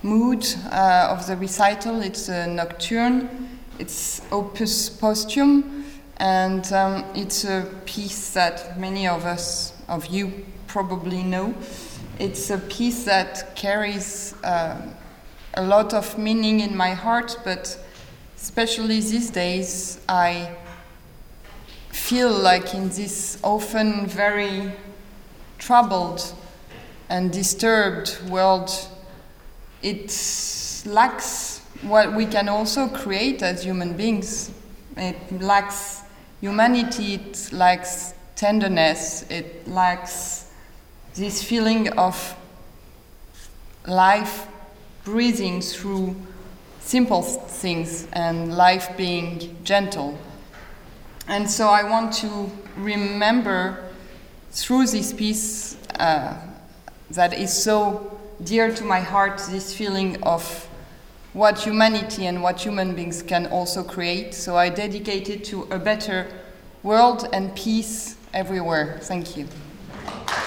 mood of the recital. It's a nocturne. It's opus posthum, and it's a piece that many of you probably know. It's a piece that carries a lot of meaning in my heart, but especially these days, I feel like in this often very troubled and disturbed world, it lacks what we can also create as human beings. It lacks humanity, it lacks tenderness, it lacks this feeling of life breathing through simple things and life being gentle. And so I want to remember through this piece that is so dear to my heart, this feeling of what humanity and what human beings can also create. So I dedicate it to a better world and peace everywhere. Thank you.